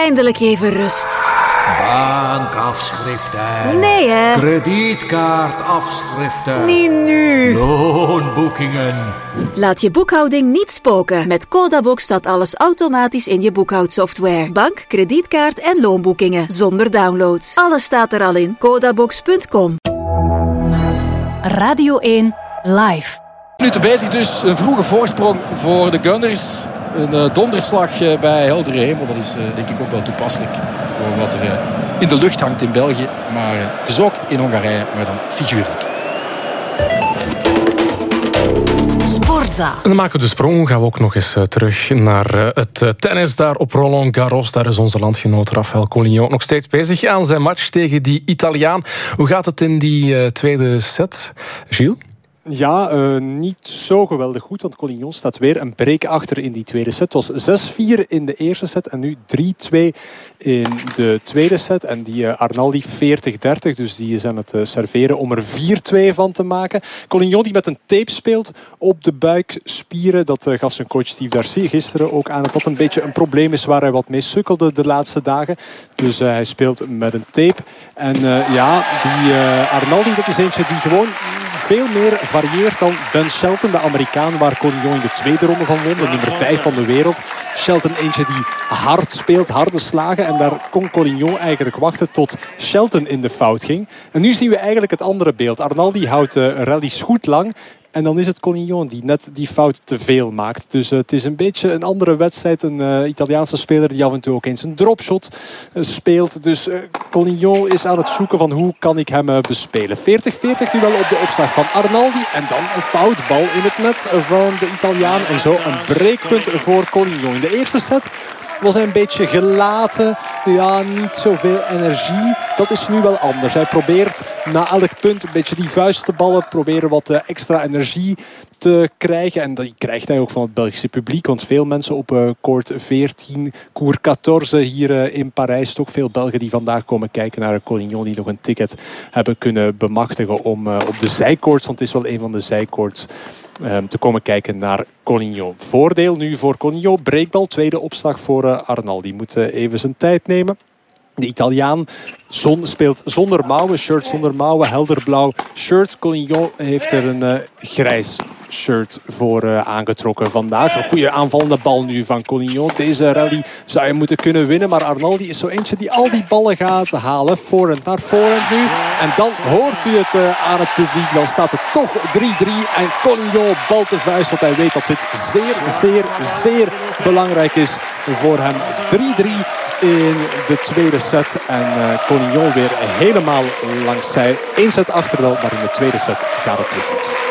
Eindelijk even rust. Bankafschriften. Nee, hè? Kredietkaartafschriften. Niet nu. Loonboekingen. Laat je boekhouding niet spoken. Met Codabox staat alles automatisch in je boekhoudsoftware. Bank, kredietkaart en loonboekingen. Zonder downloads. Alles staat er al in. Codabox.com. Radio 1 Live. Minuten bezig dus. Een vroege voorsprong voor de Gunners. Een donderslag bij heldere hemel. Dat is denk ik ook wel toepasselijk voor wat er in de lucht hangt in België. Maar dus ook in Hongarije, maar dan figuurlijk. Sportza. En dan maken we de sprong. Gaan we ook nog eens terug naar het tennis daar op Roland Garros. Daar is onze landgenoot Rafael Collignon nog steeds bezig aan zijn match tegen die Italiaan. Hoe gaat het in die tweede set, Gilles? Ja, niet zo geweldig goed, want Collignon staat weer een break achter in die tweede set. Het was 6-4 in de eerste set en nu 3-2 in de tweede set. En die Arnaldi 40-30, dus die is aan het serveren om er 4-2 van te maken. Collignon die met een tape speelt op de buikspieren. Dat gaf zijn coach Steve Darcy gisteren ook aan dat dat een beetje een probleem is waar hij wat mee sukkelde de laatste dagen. Dus hij speelt met een tape. En die Arnaldi, dat is eentje die gewoon veel meer varieert dan Ben Shelton, de Amerikaan, waar Collignon in de tweede ronde van won, de nummer 5 van de wereld. Shelton eentje die hard speelt, harde slagen. En daar kon Collignon eigenlijk wachten tot Shelton in de fout ging. En nu zien we eigenlijk het andere beeld. Arnaldi houdt rallies goed lang. En dan is het Collignon die net die fout te veel maakt. Dus het is een beetje een andere wedstrijd. Een Italiaanse speler die af en toe ook eens een dropshot speelt. Dus Collignon is aan het zoeken van hoe kan ik hem bespelen. 40-40 nu wel op de opslag van Arnaldi. En dan een foutbal in het net van de Italiaan. En zo een breekpunt voor Collignon. In de eerste set was hij een beetje gelaten. Ja, niet zoveel energie. Dat is nu wel anders. Hij probeert na elk punt een beetje die vuist te ballen. Proberen wat extra energie te krijgen. En die krijgt hij ook van het Belgische publiek. Want veel mensen op court 14, court 14 hier in Parijs. Toch veel Belgen die vandaag komen kijken naar Collignon. Die nog een ticket hebben kunnen bemachtigen om op de zijcourts. Want het is wel een van de zijcourts. Te komen kijken naar Collignon. Voordeel nu voor Collignon. Breakbal, tweede opslag voor Arnaldi. Moet even zijn tijd nemen. De Italiaan speelt zonder mouwen. Shirt zonder mouwen, helderblauw shirt. Collignon heeft er een grijs shirt voor aangetrokken vandaag. Een goede aanvallende bal nu van Collignon. Deze rally zou je moeten kunnen winnen. Maar Arnaldi is zo eentje die al die ballen gaat halen. Voorhand naar voorhand nu. En dan hoort u het aan het publiek. Dan staat het toch 3-3. En Collignon balt de vuist. Want hij weet dat dit zeer, zeer, zeer belangrijk is voor hem. 3-3 in de tweede set. En Collignon weer helemaal langs zij. 1 set achter wel, maar in de tweede set gaat het terug goed.